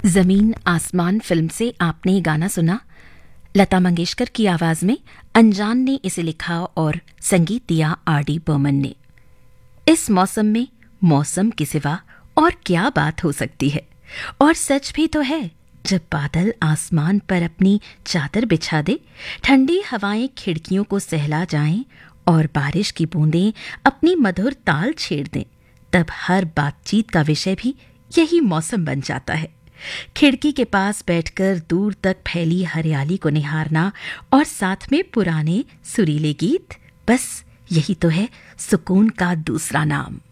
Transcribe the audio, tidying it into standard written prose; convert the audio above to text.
जमीन आसमान फिल्म से आपने ये गाना सुना। लता मंगेशकर की आवाज में अनजान ने इसे लिखा और संगीत दिया R.D. बर्मन ने। इस मौसम में मौसम के सिवा और क्या बात हो सकती है। और सच भी तो है, जब बादल आसमान पर अपनी चादर बिछा दे, ठंडी हवाएं खिड़कियों को सहला जाएं और बारिश की बूंदें अपनी मधुर ताल छेड़ दें, तब हर बातचीत का विषय भी यही मौसम बन जाता है। खिड़की के पास बैठकर दूर तक फैली हरियाली को निहारना और साथ में पुराने सुरीले गीत, बस यही तो है सुकून का दूसरा नाम।